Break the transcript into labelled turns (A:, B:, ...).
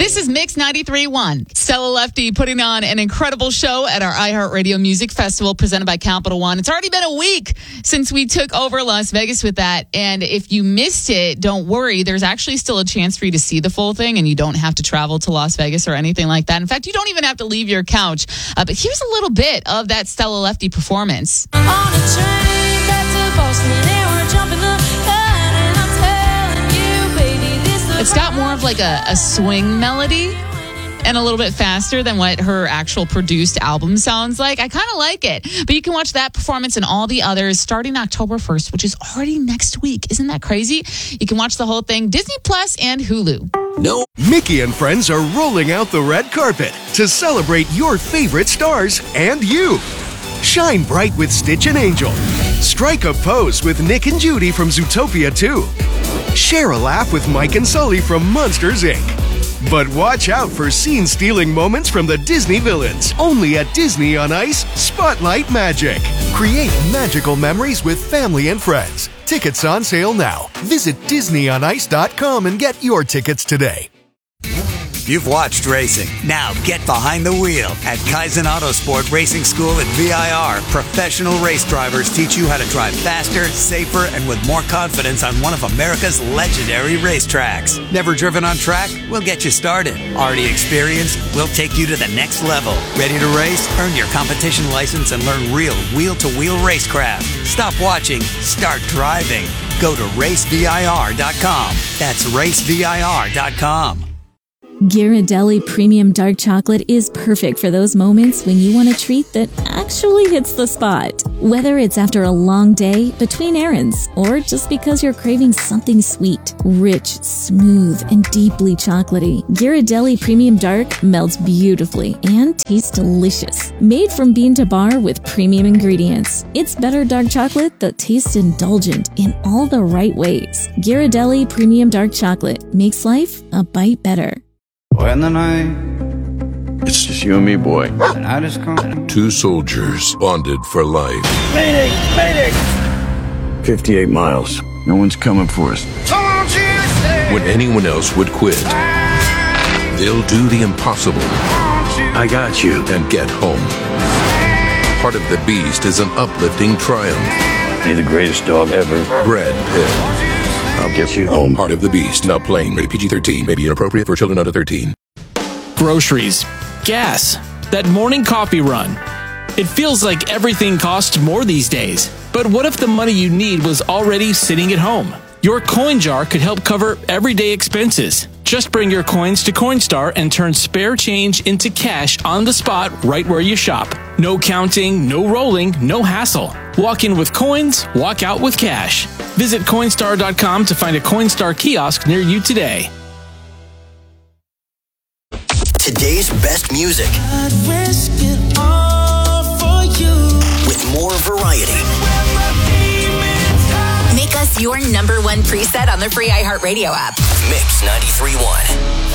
A: This is Mix 93.1. Stella Lefty putting on an incredible show at our iHeartRadio Music Festival presented by Capital One. It's already been a week since we took over Las Vegas with that. And if you missed it, don't worry. There's actually still a chance for you to see the full thing, and you don't have to travel to Las Vegas or anything like that. In fact, you don't even have to leave your couch. But here's a little bit of that Stella Lefty performance.
B: On a train back to Boston, and we're jumping the line, and I'm telling you, baby, this
A: It's got more of like a swing melody and a little bit faster than what her actual produced album sounds like. I kind of like it. But you can watch that performance and all the others starting October 1st, which is already next week. Isn't that crazy? You can watch the whole thing, Disney Plus and Hulu.
C: No. Mickey and friends are rolling out the red carpet to celebrate your favorite stars and you. Shine bright with Stitch and Angel. Strike a pose with Nick and Judy from Zootopia 2. Share a laugh with Mike and Sully from Monsters, Inc. But watch out for scene-stealing moments from the Disney villains. Only at Disney on Ice, Spotlight Magic. Create magical memories with family and friends. Tickets on sale now. Visit DisneyOnIce.com and get your tickets today.
D: You've watched racing. Now get behind the wheel. At Kaizen Autosport Racing School at VIR, professional race drivers teach you how to drive faster, safer, and with more confidence on one of America's legendary racetracks. Never driven on track? We'll get you started. Already experienced? We'll take you to the next level. Ready to race? Earn your competition license and learn real wheel-to-wheel racecraft. Stop watching. Start driving. Go to racevir.com. That's racevir.com.
E: Ghirardelli Premium Dark Chocolate is perfect for those moments when you want a treat that actually hits the spot. Whether it's after a long day, between errands, or just because you're craving something sweet, rich, smooth, and deeply chocolatey, Ghirardelli Premium Dark melts beautifully and tastes delicious. Made from bean to bar with premium ingredients, it's better dark chocolate that tastes indulgent in all the right ways. Ghirardelli Premium Dark Chocolate makes life a bite better.
F: When the night, it's just you and me, boy. The night is coming.
G: Two soldiers bonded for life.
F: Mayday! Mayday! 58 miles. No one's coming for us.
G: When anyone else would quit, they'll do the impossible.
F: I got you.
G: And get home. Heart of the Beast is an uplifting triumph.
F: You're the greatest dog ever.
G: Brad Pitt.
F: I'll get you home.
G: Heart of the Beast, now playing. Rated PG-13. May be inappropriate for children under 13.
H: Groceries. Gas. That morning coffee run. It feels like everything costs more these days. But what if the money you need was already sitting at home? Your coin jar could help cover everyday expenses. Just bring your coins to Coinstar and turn spare change into cash on the spot right where you shop. No counting, no rolling, no hassle. Walk in with coins, walk out with cash. Visit Coinstar.com to find a Coinstar kiosk near you today.
I: Today's best music.
B: I'd risk it all for you.
I: With more variety.
J: Make us your number one preset on the free iHeartRadio app.
I: Mix 93.1.